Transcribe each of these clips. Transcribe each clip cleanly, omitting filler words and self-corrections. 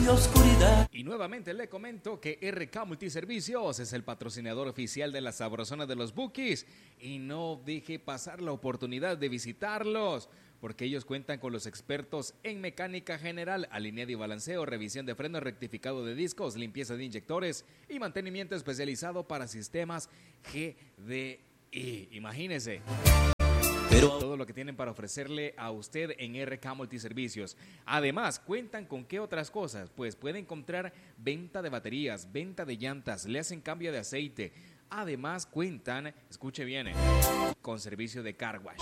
y oscuridad. Y nuevamente le comento que RK Multiservicios es el patrocinador oficial de la Sabrosona de los Bukis. Y no deje pasar la oportunidad de visitarlos, porque ellos cuentan con los expertos en mecánica general, alineado y balanceo, revisión de frenos, rectificado de discos, limpieza de inyectores y mantenimiento especializado para sistemas GDI. Imagínese todo lo que tienen para ofrecerle a usted en RK Multiservicios. Además, cuentan con qué otras cosas. Pues puede encontrar venta de baterías, venta de llantas, le hacen cambio de aceite. Además, cuentan, escuche bien, con servicio de car wash.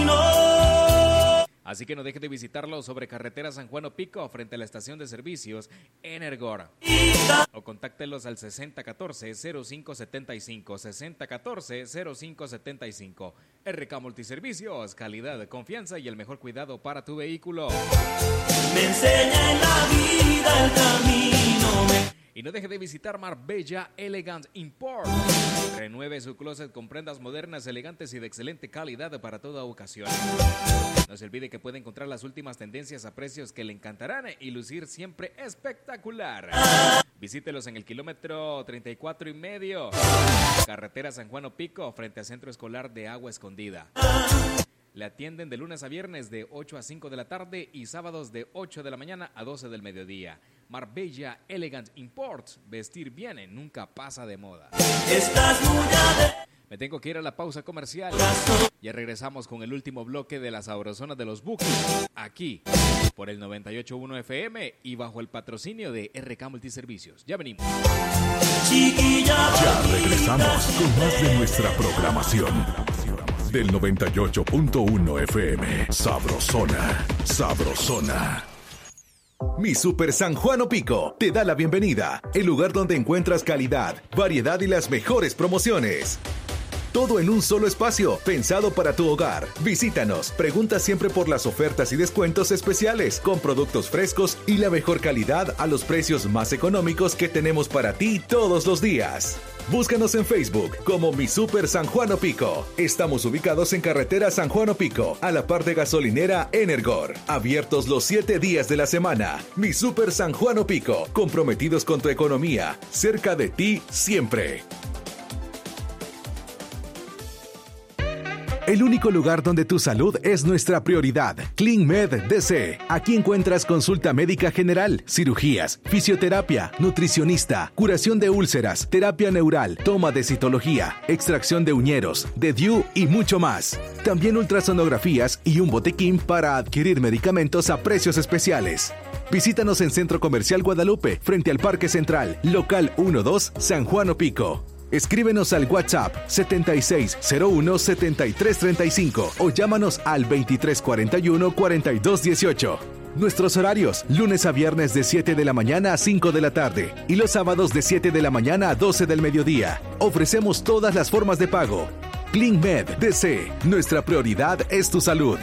Así que no deje de visitarlo sobre carretera San Juan Opico, frente a la estación de servicios Energor. O contáctelos al 6014-0575, 6014-0575. RK Multiservicios, calidad, confianza y el mejor cuidado para tu vehículo. Me enseña en la vida el camino. Y no deje de visitar Marbella Elegant Import. Renueve su closet con prendas modernas, elegantes y de excelente calidad para toda ocasión. No se olvide que puede encontrar las últimas tendencias a precios que le encantarán y lucir siempre espectacular. Visítelos en el kilómetro 34.5, carretera San Juan Opico, frente al Centro Escolar de Agua Escondida. Le atienden de lunes a viernes de 8 a 5 de la tarde y sábados de 8 de la mañana a 12 del mediodía. Marbella Elegant Imports. Vestir bien nunca pasa de moda. Me tengo que ir a la pausa comercial. Ya regresamos con el último bloque de la Sabrosona de los Bukis, aquí por el 98.1 FM y bajo el patrocinio de RK Multiservicios. Ya venimos. Ya regresamos con más de nuestra programación del 98.1 FM. Sabrosona, Sabrosona. Mi Super San Juan Opico te da la bienvenida, el lugar donde encuentras calidad, variedad y las mejores promociones. Todo en un solo espacio, pensado para tu hogar. Visítanos, pregunta siempre por las ofertas y descuentos especiales, con productos frescos y la mejor calidad a los precios más económicos que tenemos para ti todos los días. Búscanos en Facebook como Mi Super San Juan Opico. Estamos ubicados en carretera San Juan Opico, a la par de gasolinera Energor. Abiertos los 7 días de la semana. Mi Super San Juan Opico, comprometidos con tu economía, cerca de ti siempre. El único lugar donde tu salud es nuestra prioridad. CleanMed DC. Aquí encuentras consulta médica general, cirugías, fisioterapia, nutricionista, curación de úlceras, terapia neural, toma de citología, extracción de uñeros, de DIU y mucho más. También ultrasonografías y un botiquín para adquirir medicamentos a precios especiales. Visítanos en Centro Comercial Guadalupe, frente al Parque Central, local 12, San Juan Opico. Escríbenos al WhatsApp 7601-7335 o llámanos al 2341-4218. Nuestros horarios, lunes a viernes de 7 de la mañana a 5 de la tarde y los sábados de 7 de la mañana a 12 del mediodía. Ofrecemos todas las formas de pago. CleanMed DC, nuestra prioridad es tu salud.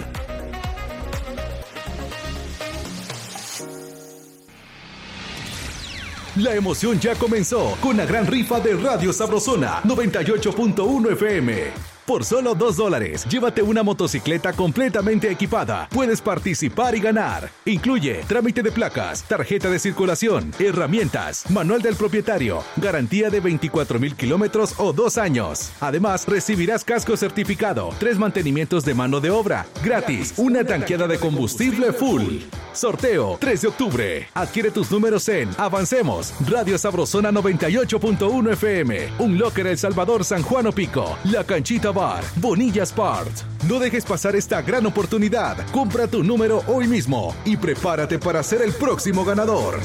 La emoción ya comenzó con la gran rifa de Radio Sabrosona 98.1 FM. Por solo $2, llévate una motocicleta completamente equipada. Puedes participar y ganar. Incluye trámite de placas, tarjeta de circulación, herramientas, manual del propietario, garantía de 24,000 kilómetros o 2 años. Además, recibirás casco certificado, 3 mantenimientos de mano de obra, gratis, una tanqueada de combustible full. Sorteo 3 de octubre. Adquiere tus números en Avancemos, Radio Sabrosona 98.1 FM, Un Locker El Salvador San Juan Opico, La Canchita Bar, Bonillas Parts. No dejes pasar esta gran oportunidad. Compra tu número hoy mismo y prepárate para ser el próximo ganador.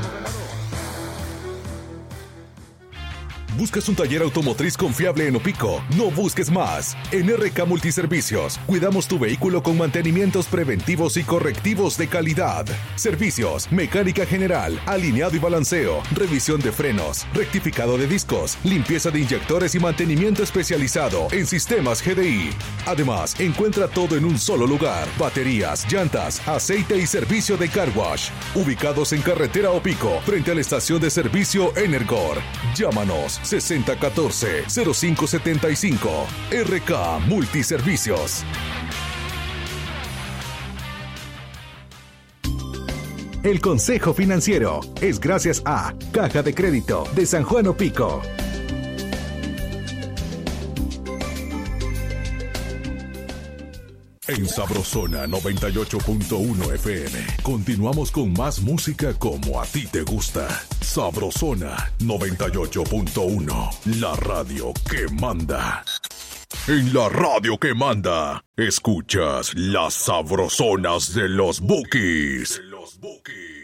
¿Buscas un taller automotriz confiable en Opico? No busques más. En RK Multiservicios, cuidamos tu vehículo con mantenimientos preventivos y correctivos de calidad. Servicios, mecánica general, alineado y balanceo, revisión de frenos, rectificado de discos, limpieza de inyectores y mantenimiento especializado en sistemas GDI. Además, encuentra todo en un solo lugar. Baterías, llantas, aceite y servicio de car wash. Ubicados en carretera Opico, frente a la estación de servicio Energor. Llámanos 6014-0575. RK Multiservicios. El consejo financiero es gracias a Caja de Crédito de San Juan Opico. En Sabrosona 98.1 FM. Continuamos con más música como a ti te gusta. Sabrosona 98.1. La radio que manda. En la radio que manda, escuchas las sabrosonas de los Bukis.